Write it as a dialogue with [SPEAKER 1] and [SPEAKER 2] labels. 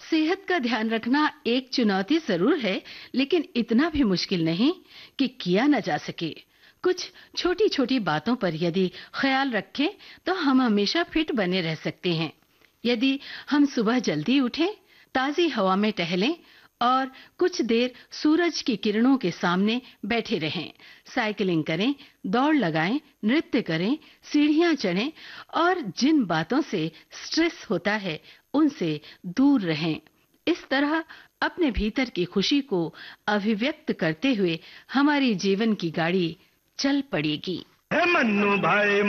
[SPEAKER 1] सेहत का ध्यान रखना एक चुनौती जरूर है, लेकिन इतना भी मुश्किल नहीं कि किया न जा सके। कुछ छोटी-छोटी बातों पर यदि ख्याल रखें, तो हम हमेशा फिट बने रह सकते हैं। यदि हम सुबह जल्दी उठें, ताजी हवा में टहलें और कुछ देर सूरज की किरणों के सामने बैठे रहें, साइकिलिंग करें, दौड़ लगाएं, नृत्य करें, सीढ़ियां चढ़ें और जिन बातों से स्ट्रेस होता है, उनसे दूर रहें। इस तरह अपने भीतर की खुशी को अभिव्यक्त करते हुए हमारी जीवन की गाड़ी चल पड़ेगी।
[SPEAKER 2] हे मन्नू भाई